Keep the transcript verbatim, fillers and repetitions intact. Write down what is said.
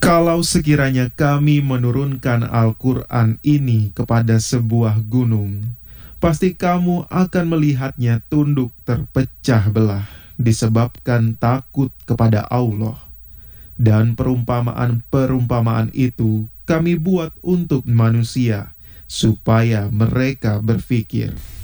Kalau sekiranya kami menurunkan Al-Quran ini kepada sebuah gunung, pasti kamu akan melihatnya tunduk terpecah belah disebabkan takut kepada Allah. Dan perumpamaan-perumpamaan itu kami buat untuk manusia, supaya mereka berpikir.